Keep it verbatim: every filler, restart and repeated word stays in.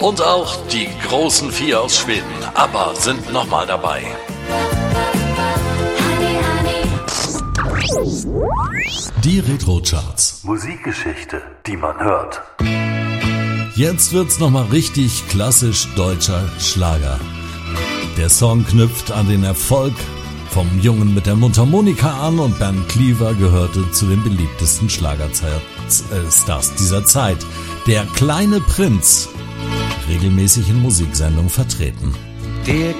Und auch die großen Vier aus Schweden, ABBA, sind nochmal dabei. Die Retro-Charts. Musikgeschichte, die man hört. Jetzt wird's nochmal richtig klassisch deutscher Schlager. Der Song knüpft an den Erfolg vom Jungen mit der Mundharmonika an und Bernd Cleaver gehörte zu den beliebtesten Schlagerstars dieser Zeit. Der kleine Prinz, regelmäßig in Musiksendungen vertreten. Der